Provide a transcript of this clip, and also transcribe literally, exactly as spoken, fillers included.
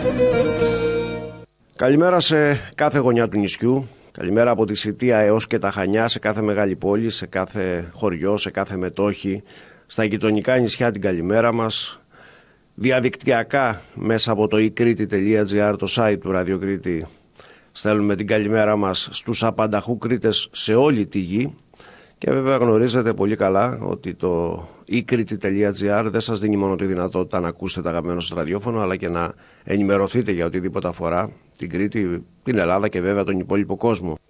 Καλημέρα σε κάθε γωνιά του νησιού. Καλημέρα από τη Σιτία έως και τα Χανιά, σε κάθε μεγάλη πόλη, σε κάθε χωριό, σε κάθε μετόχη, στα γειτονικά νησιά την καλημέρα μας. Διαδικτυακά μέσα από το e-κρήτη τελεία gr, το site του Ραδιοκρίτη, στέλνουμε την καλημέρα μας στους απανταχού Κρήτες σε όλη τη γη. Και βέβαια γνωρίζετε πολύ καλά ότι το e-κρήτη τελεία gr δεν σας δίνει μόνο τη δυνατότητα να ακούσετε το αγαπημένο σας ραδιόφωνο, αλλά και να ενημερωθείτε για οτιδήποτε αφορά την Κρήτη, την Ελλάδα και βέβαια τον υπόλοιπο κόσμο.